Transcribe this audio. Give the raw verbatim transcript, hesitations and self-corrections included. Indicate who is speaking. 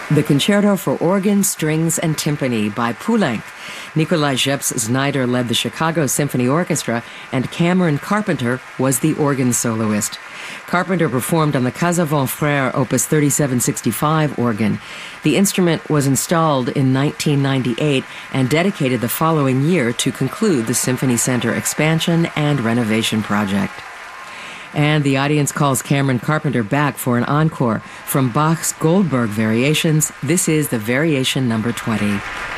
Speaker 1: The Concerto for Organ, Strings, and Timpani by Poulenc. Nikolai Jeps-Znaider led the Chicago Symphony Orchestra, and Cameron Carpenter was the organ soloist. Carpenter performed on the Casavant Frères Opus thirty-seven sixty-five organ. The instrument was installed in nineteen ninety-eight and dedicated the following year to conclude the Symphony Center expansion and renovation project. And the audience calls Cameron Carpenter back for an encore. From Bach's Goldberg Variations, this is the Variation number twenty.